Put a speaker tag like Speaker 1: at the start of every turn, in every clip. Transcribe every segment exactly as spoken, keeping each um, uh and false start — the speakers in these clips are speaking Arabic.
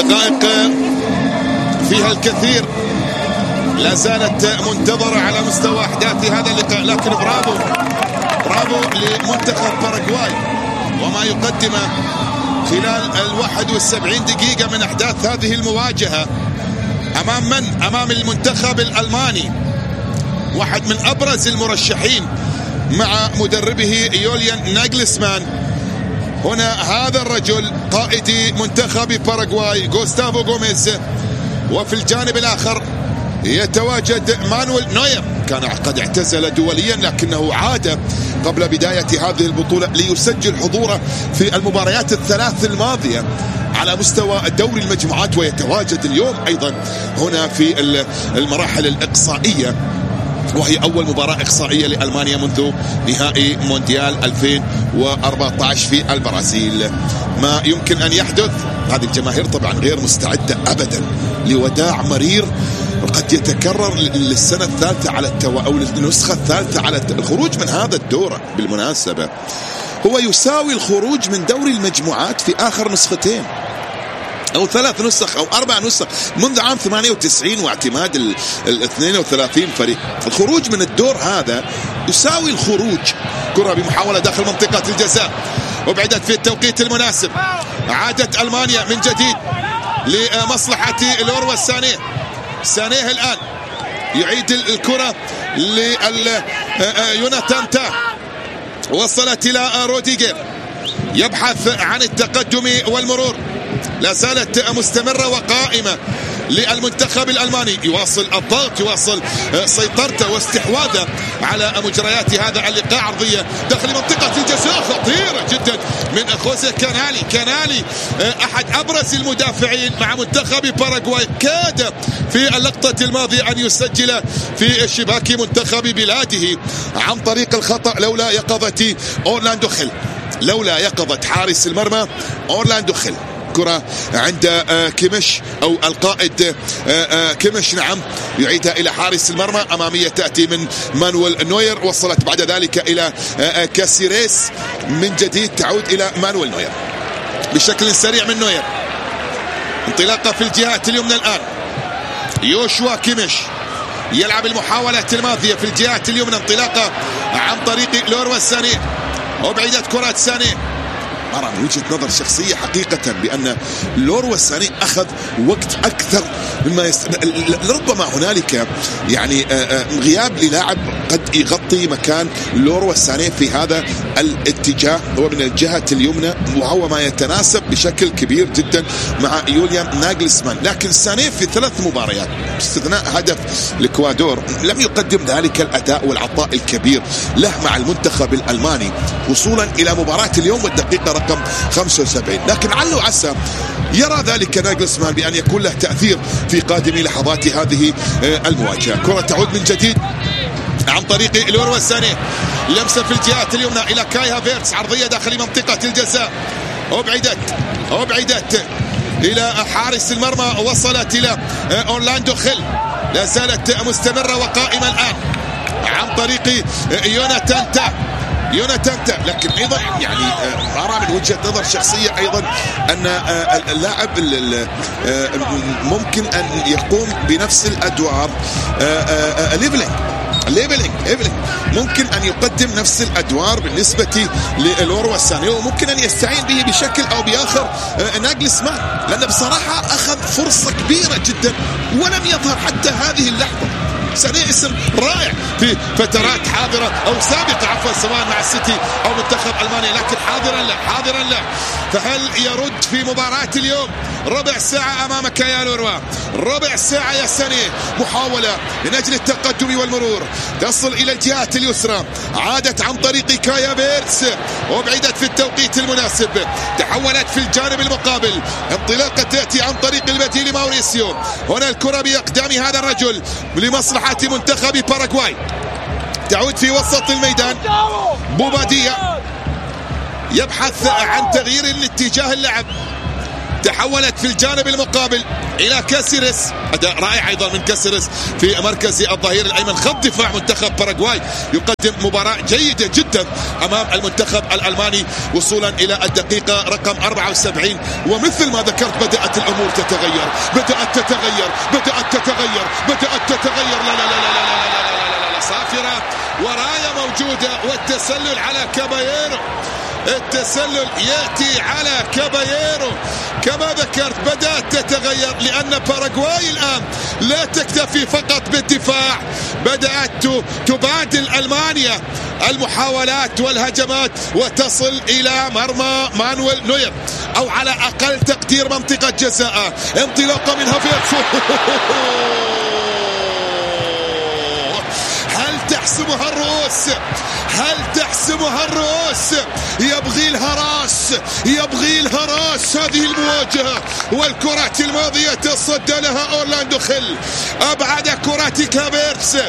Speaker 1: دقائق فيها الكثير لا زالت منتظرة على مستوى أحداث هذا اللقاء، لكن برافو برافو لمنتخب باراغواي وما يقدمه خلال الواحد والسبعين دقيقة من أحداث هذه المواجهة أمام من؟ أمام المنتخب الألماني، واحد من أبرز المرشحين مع مدربه يوليان ناغلسمان. هنا هذا الرجل قائد منتخب باراغواي غوستافو غوميز، وفي الجانب الآخر يتواجد مانويل نوير، كان قد اعتزل دوليا لكنه عاد قبل بداية هذه البطولة ليسجل حضوره في المباريات الثلاث الماضية على مستوى دوري المجموعات، ويتواجد اليوم أيضا هنا في المراحل الإقصائية، وهي أول مباراة إقصائية لألمانيا منذ نهائي مونديال ألفين وأربعة عشر في البرازيل. ما يمكن أن يحدث؟ هذه الجماهير طبعا غير مستعدة أبدا لوداع مرير قد يتكرر للسنة الثالثة على التو... أو النسخة الثالثة على الت... الخروج من هذا الدور بالمناسبة هو يساوي الخروج من دوري المجموعات في آخر نسختين أو ثلاث نسخ أو أربع نسخ منذ عام ثمانية وتسعين واعتماد ال ال اثنين وثلاثين فريق. الخروج من الدور هذا يساوي الخروج. كرة بمحاولة داخل منطقة الجزاء وبعدت في التوقيت المناسب. عادت ألمانيا من جديد لمصلحة لوروا السانيه. سانيه الآن يعيد الكرة ليوناتان تا، وصلت إلى روديجر يبحث عن التقدم والمرور، لا زالت مستمرة وقائمة للمنتخب الألماني، يواصل الضغط، يواصل سيطرته واستحواذه على مجريات هذا اللقاء. عرضية داخل منطقة الجزاء خطيرة جدا من خوزيه كانالي. كانالي أحد أبرز المدافعين مع منتخب باراغواي، كاد في اللقطة الماضية أن يسجل في شباك منتخب بلاده عن طريق الخطأ لولا يقظة أورلاندو خيل، لولا يقظة حارس المرمى أورلاندو خيل. كرة عند كيميش أو القائد كيميش، نعم، يعيدها إلى حارس المرمى. أمامية تأتي من مانويل نوير، وصلت بعد ذلك إلى كاسيريس، من جديد تعود إلى مانويل نوير بشكل سريع من نوير. انطلاقة في الجهات اليمنى الآن. يوشوا كيميش يلعب المحاولات الماضية في الجهات اليمنى، انطلاقة عن طريق لوروا السانيه وبعيدت كرة سانيه. أرى من وجهة نظر شخصية حقيقة بأن لوروا السانيه أخذ وقت أكثر مما يست... ربما هنالك يعني غياب للاعب قد يغطي مكان لوروا السانيه في هذا الاتجاه، هو من الجهة اليمنى، وهو ما يتناسب بشكل كبير جدا مع يوليان ناغلسمان. لكن السانيه في ثلاث مباريات باستثناء هدف الإكوادور لم يقدم ذلك الأداء والعطاء الكبير له مع المنتخب الألماني وصولا إلى مباراة اليوم والدقيقة رقم خمسة وسبعين. لكن علّ وعسى يرى ذلك ناغلسمان بأن يكون له تأثير في قادم لحظات هذه المواجهة. كرة تعود من جديد عن طريق لوروا السانيه، لمسة في الجهات اليمنى إلى كاي هافيرتس، عرضية داخل منطقة الجزاء وبعدت وبعدت إلى حارس المرمى، وصلت إلى أورلاندو خيل، لا زالت مستمرة وقائمة الآن عن طريق يوناتان تا. يوناتان تا لكن ايضا يعني ارى من وجهة نظر شخصية ايضا ان اللاعب ممكن ان يقوم بنفس الادوار. ليفلينج ليفلينج ليفلينج ممكن ان يقدم نفس الادوار بالنسبة للوروا السانيه، وممكن ان يستعين به بشكل او باخر ناغلسمان، لان بصراحة اخذ فرصة كبيرة جدا ولم يظهر حتى هذه اللحظة. سانيه اسم رائع في فترات حاضرة أو سابقة عفوا، سواء مع السيتي أو منتخب ألمانيا، لكن حاضرا لا حاضرا لا. فهل يرد في مباراة اليوم؟ ربع ساعة أمامك يا لوروا، ربع ساعة يا سانيه. محاولة من أجل التقدم والمرور، تصل إلى الجهات اليسرى، عادت عن طريق كايا بيرتس وبعدت في التوقيت المناسب، تحولت في الجانب المقابل، انطلاقة تأتي عن طريق البديل ماوريسيو. هنا الكرة بأقدام هذا الرجل لمصلحة منتخب باراغواي، تعود في وسط الميدان. بوبادية يبحث عن تغيير الاتجاه اللعب، تحولت في الجانب المقابل إلى كاسيرس. أداء رائع أيضا من كاسيرس في مركز الظهير الأيمن. خط دفاع منتخب باراغواي يقدم مباراة جيدة جدا أمام المنتخب الألماني وصولا إلى الدقيقة رقم أربعة وسبعين. ومثل ما ذكرت بدأت الأمور تتغير بدأت تتغير بدأت تتغير بدأت تتغير لا لا لا لا لا لا لا لا صافرة وراية موجودة والتسلل على كاباييرو. التسلل يأتي على كاباييرو. كما ذكرت بدأت تتغير لأن باراغواي الآن لا تكتفي فقط بالدفاع، بدأت تبادل ألمانيا المحاولات والهجمات وتصل إلى مرمى مانويل نوير أو على أقل تقدير منطقة جزاء. انطلاقة من هافيرتس. هل تحسمها الرؤوس؟ هل تحسمها الرؤوس؟ يبغي الهراس يبغي الهراس هذه المواجهة. والكرة الماضية تصدى لها أورلاندو خيل، أبعد كرة كافيرتس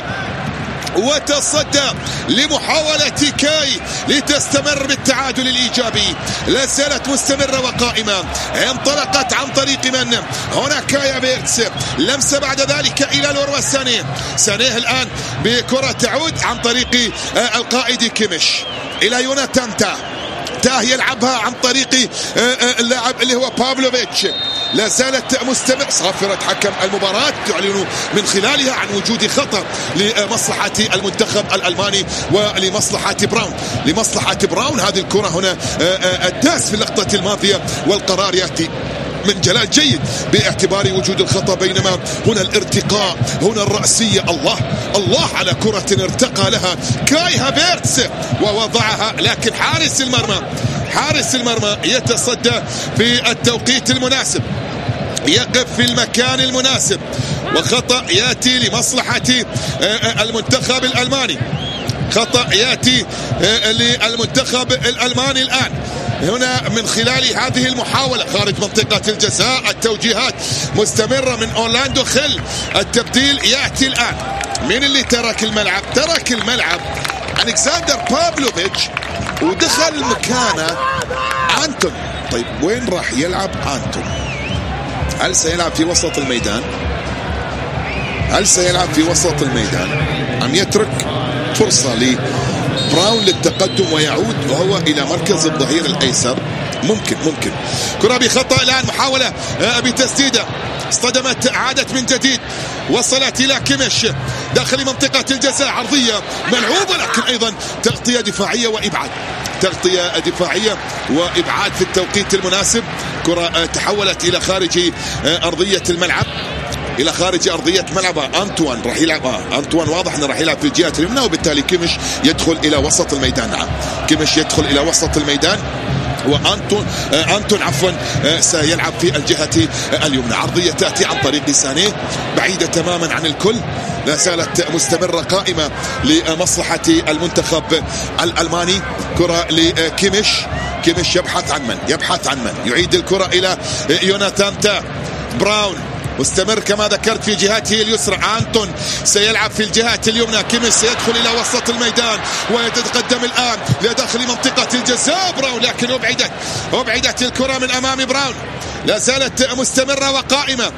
Speaker 1: وتصدى لمحاولة كاي لتستمر بالتعادل الإيجابي. لا زالت مستمرة وقائمة. انطلقت عن طريق من هنا كاي هافيرتس، لمسة بعد ذلك إلى لوروا سانيه. سانيه الآن بكرة تعود عن طريق القائد كيميش إلى يوناتان تاه. تاه يلعبها عن طريق اللاعب اللي هو بافلوفيتش. لا زالت مستمر. صافرة حكم المباراة تعلن من خلالها عن وجود خطأ لمصلحة المنتخب الألماني ولمصلحة براون. لمصلحة براون هذه الكرة هنا الداس في اللقطة الماضية، والقرار يأتي من جلال جيد باعتبار وجود الخطأ. بينما هنا الارتقاء هنا الرأسية. الله الله على كرة ارتقى لها كاي هافيرتس ووضعها، لكن حارس المرمى حارس المرمى يتصدى في التوقيت المناسب، يقف في المكان المناسب، وخطأ يأتي لمصلحة المنتخب الألماني. خطأ يأتي للمنتخب الألماني الآن هنا من خلال هذه المحاولة خارج منطقة الجزاء. التوجيهات مستمرة من أورلاندو خيل. التبديل يأتي الآن. من اللي ترك الملعب؟ ترك الملعب ألكسندر بافلوفيتش ودخل مكانه أنتون. طيب وين راح يلعب أنتون؟ هل سيلعب في وسط الميدان؟ هل سيلعب في وسط الميدان؟ أم يترك فرصة لبراون للتقدم ويعود وهو إلى مركز الظهير الأيسر؟ ممكن ممكن. كرة بخطأ الآن، محاولة بتسديدة اصطدمت، عادت من جديد، وصلت إلى كيميش داخل منطقة الجزاء. عرضية ملعوبة لكن أيضا تغطية دفاعية وإبعاد. تغطية دفاعية وإبعاد في التوقيت المناسب. كرة تحولت إلى خارج أرضية الملعب، إلى خارج أرضية ملعب. أنطوان راح يلعب. آه. أنطوان واضح أنه راح يلعب في الجهة اليمنى، وبالتالي كيميش يدخل إلى وسط الميدان. نعم كيميش يدخل إلى وسط الميدان، وأنتون آه أنتون عفوا آه سيلعب في الجهة اليمنى. عرضية تأتي عن طريق سانيه بعيدة تماما عن الكل. لا زالت مستمرة قائمة لمصلحة المنتخب الألماني. كرة لكيميش. كيميش يبحث عن من؟ يبحث عن من؟ يعيد الكرة إلى يوناتان تاه. براون مستمر كما ذكرت في جهته اليسرى. أنتون سيلعب في الجهة اليمنى. كيميش سيدخل إلى وسط الميدان ويتقدم الآن لداخل منطقة الجزاء. براون لكن أبعدت أبعدت الكرة من أمام براون. لا زالت مستمرة وقائمة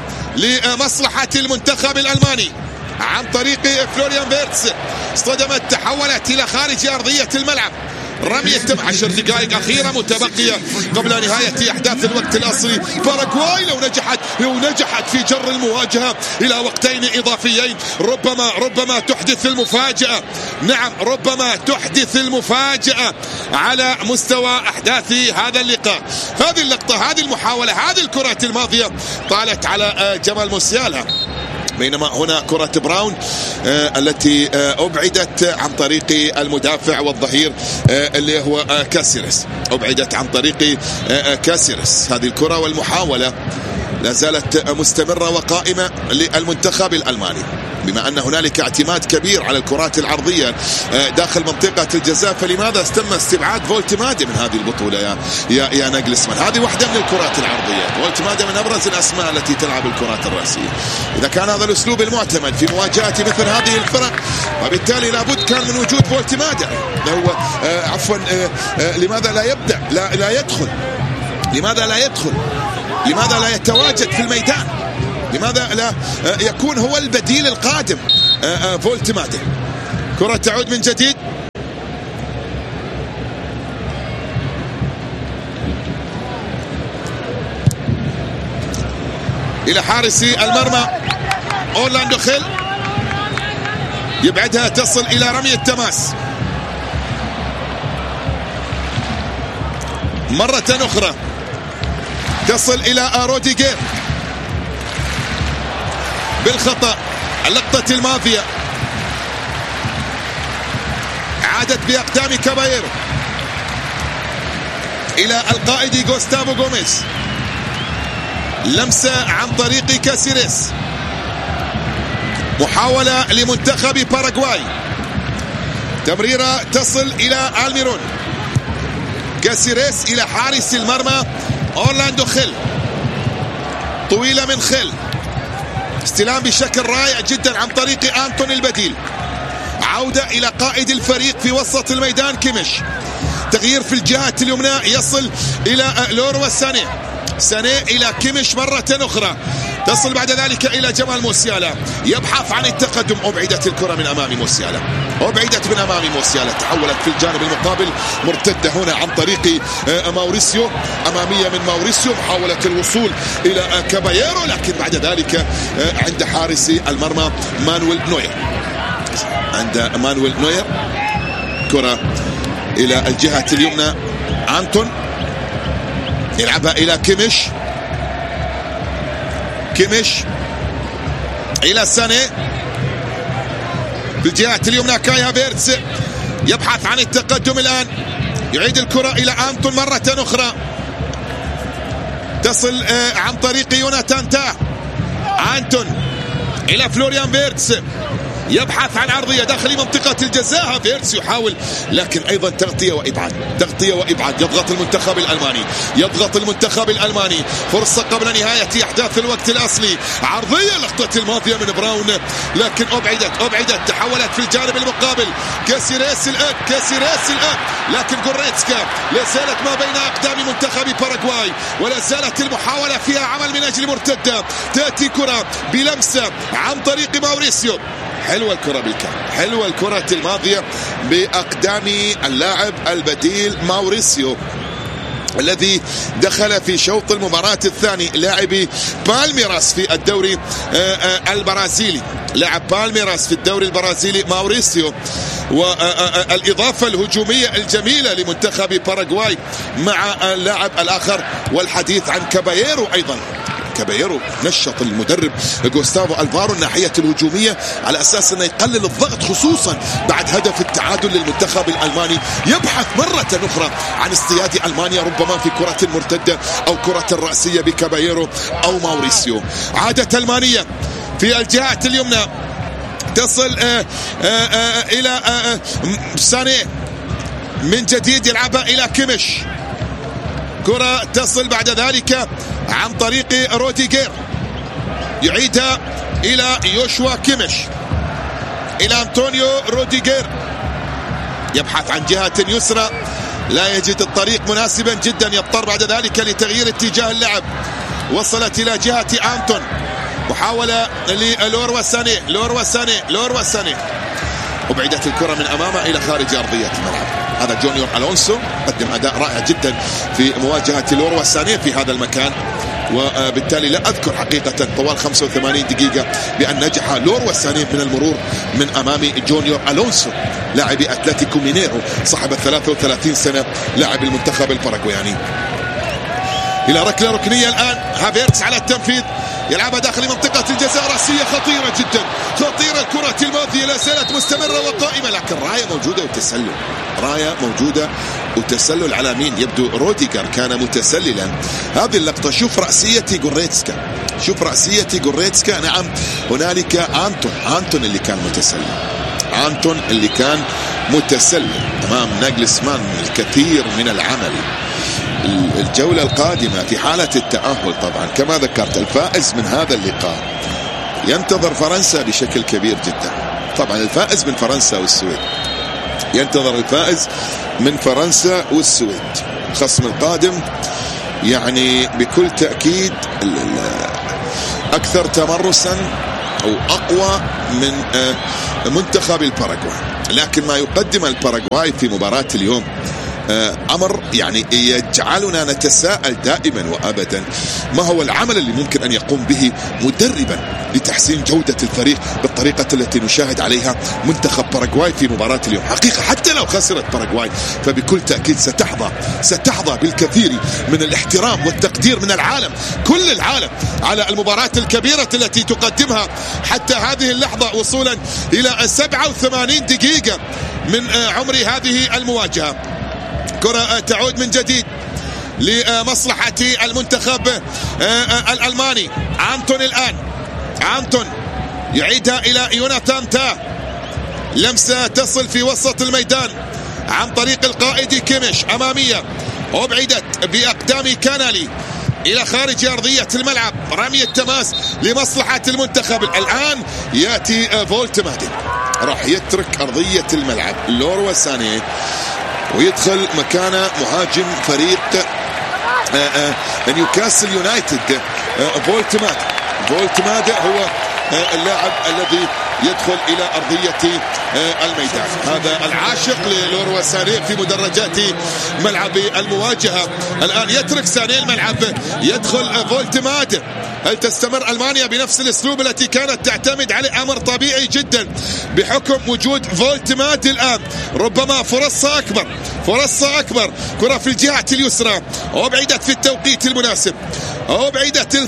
Speaker 1: لمصلحة المنتخب الألماني عن طريق فلوريان فيرتس. اصطدمت، تحولت إلى خارج أرضية الملعب. رمية عشر دقائق أخيرة متبقية قبل نهاية أحداث الوقت الأصلي. باراغواي لو نجحت لو نجحت في جر المواجهة إلى وقتين إضافيين ربما ربما تحدث المفاجأة. نعم ربما تحدث المفاجأة على مستوى أحداث هذا اللقاء. هذه اللقطة، هذه المحاولة، هذه الكرة الماضية طالت على جمال موسيالا، بينما هنا كرة براون آه التي آه أبعدت عن طريق المدافع والظهير آه اللي هو آه كاسيرس. أبعدت عن طريق آه كاسيرس هذه الكرة، والمحاولة لا زالت مستمرة وقائمة للمنتخب الألماني، بما أن هنالك اعتماد كبير على الكرات العرضية داخل منطقة الجزاء. فلماذا تم استبعاد فولتمادي من هذه البطولة يا يا, يا ناجلسمان؟ هذه واحدة من الكرات العرضية. فولتمادي من أبرز الأسماء التي تلعب الكرات الرأسية. إذا كان هذا الأسلوب المعتمد في مواجهة مثل هذه الفرق، وبالتالي لابد كان من وجود فولتمادي. هو آه عفوا آه آه لماذا لا يبدأ لا, لا يدخل لماذا لا يدخل؟ لماذا لا يتواجد في الميدان؟ لماذا لا يكون هو البديل القادم؟ فولتماده. كرة تعود من جديد إلى حارسي المرمى أورلاندو خيل، يبعدها تصل إلى رمي التماس مرة أخرى، تصل إلى روديجير بالخطأ. اللقطة الماضية عادت بأقدام كابايرو إلى القائد غوستافو غوميز، لمسة عن طريق كاسيريس، محاولة لمنتخب باراغواي، تمريرة تصل إلى الميرون، كاسيريس إلى حارس المرمى أورلاندو خيل، طويلة من خيل، استلام بشكل رائع جدا عن طريق أنتون البديل، عودة إلى قائد الفريق في وسط الميدان كيميش، تغيير في الجهة اليمنى يصل إلى لوروا ساني، ساني إلى كيميش مرة أخرى، تصل بعد ذلك إلى جمال موسيالا، يبحث عن التقدم. أبعدت الكرة من أمام موسيالا، أبعدت من أمام موسيالا، تحولت في الجانب المقابل، مرتدة هنا عن طريق ماوريسيو، أمامية من ماوريسيو، محاولة الوصول إلى كابايرو، لكن بعد ذلك عند حارس المرمى مانويل نوير، عند مانويل نوير كرة إلى الجهة اليمنى، أنتون يلعبها إلى كيميش، كيميش إلى ساني بالجهة اليمنى، كاي هافيرتز يبحث عن التقدم الآن، يعيد الكرة إلى أنتون مرة أخرى، تصل عن طريق يوناتان تاه، أنتون إلى فلوريان فيرتز، يبحث عن عرضية داخل منطقة الجزاء، فيرتز يحاول لكن أيضا تغطية وإبعاد، تغطية وإبعاد، يضغط المنتخب الألماني، يضغط المنتخب الألماني، فرصة قبل نهاية أحداث الوقت الأصلي، عرضية لقطة الماضية من براون لكن أبعدت أبعدت تحولت في الجانب المقابل، كاسيريس الآن، كاسيريس الآن، لكن غوريتسكا لا زالت ما بين أقدام منتخب باراغواي، ولا زالت المحاولة فيها عمل من أجل مرتدة، تأتي كرة بلمسة عن طريق ماوريسيو، حلوة الكرة بالكامل، حلوة الكرة الماضية بأقدام اللاعب البديل ماوريسيو الذي دخل في شوط المباراة الثاني، لاعبي بالميراس في الدوري البرازيلي، لاعب بالميراس في الدوري البرازيلي ماوريسيو، والإضافة الهجومية الجميلة لمنتخب باراغواي مع اللاعب الآخر، والحديث عن كابايرو أيضا. كابايرو نشط المدرب غوستافو ألفارو الناحية الهجومية على أساس أنه يقلل الضغط، خصوصا بعد هدف التعادل للمنتخب الألماني، يبحث مرة أخرى عن اصطياد ألمانيا ربما في كرة مرتدة أو كرة الرأسية بكابايرو أو ماوريسيو. عادة ألمانية في الجهة اليمنى، تصل آآ آآ إلى آآ ساني من جديد، يلعبها إلى كيميش، كرة تصل بعد ذلك عن طريق روديجير، يعيدها إلى يوشوا كيميش، إلى أنطونيو روديجير، يبحث عن جهة يسرى، لا يجد الطريق مناسبا جدا، يضطر بعد ذلك لتغيير اتجاه اللعب، وصلت إلى جهة أنتون، محاولة للوروا ساني، لوروا ساني، لوروا ساني، وبعدت الكرة من أمامه إلى خارج أرضية الملعب. هذا جونيور ألونسو قدم أداء رائع جدا في مواجهة لوروا ساني في هذا المكان، وبالتالي لا أذكر حقيقة طوال خمسة وثمانين دقيقة بأن نجح لوروا ساني من المرور من أمام جونيور ألونسو لاعب أتلتيكو مينيرو صاحب ثلاثة وثلاثين سنة، لاعب المنتخب الباراغواياني. إلى ركلة ركنية الآن، هافيرتز على التنفيذ، يلعبها داخل منطقة الجزاء، رأسية خطيرة جدا، خطيرة. الكرة الماضية لا زالت مستمرة وقائمة، لكن راية موجودة وتسلل، راية موجودة وتسلل على مين؟ يبدو روديجر كان متسللا. هذه اللقطة، شوف رأسية غوريتسكا، شوف رأسية غوريتسكا، نعم هنالك أنتون، أنتون اللي كان متسلل، أنتون اللي كان متسلل أمام ناجلسمان. الكثير من العمل. الجولة القادمة في حالة التأهل طبعا كما ذكرت، الفائز من هذا اللقاء ينتظر فرنسا بشكل كبير جدا. طبعا الفائز من فرنسا والسويد، ينتظر الفائز من فرنسا والسويد. الخصم القادم يعني بكل تأكيد أكثر تمرسا أو أقوى من منتخب الباراغواي، لكن ما يقدم الباراغواي في مباراة اليوم أمر يعني يجعلنا نتساءل دائما وأبدا ما هو العمل اللي ممكن أن يقوم به مدربا لتحسين جودة الفريق بالطريقة التي نشاهد عليها منتخب باراغواي في مباراة اليوم. حقيقة حتى لو خسرت باراغواي فبكل تأكيد ستحظى ستحظى بالكثير من الاحترام والتقدير من العالم، كل العالم، على المباراة الكبيرة التي تقدمها حتى هذه اللحظة وصولا إلى سبعة وثمانين دقيقة من عمر هذه المواجهة. كرة تعود من جديد لمصلحة المنتخب الألماني. أنتون الآن، أنتون يعيدها إلى يوناثان تا، لمسة تصل في وسط الميدان عن طريق القائد كيميش، أمامية أبعدت بأقدام كانالي إلى خارج أرضية الملعب، رمي التماس لمصلحة المنتخب. الآن يأتي فولتمادي، راح يترك أرضية الملعب لوروا سانيه ويدخل مكانه مهاجم فريق آآ آآ نيوكاسل يونايتد فولتماد. فولتماد هو اللاعب الذي يدخل إلى أرضية الميدان، هذا العاشق للوروا سانيه في مدرجات ملعب المواجهة. الآن يترك سانيه الملعب، يدخل فولتماد. هل تستمر ألمانيا بنفس الأسلوب التي كانت تعتمد عليه؟ أمر طبيعي جدا بحكم وجود فولتماد الآن. ربما فرصة أكبر، فرصة أكبر. كرة في الجهة اليسرى، أبعدت في التوقيت المناسب، أبعدت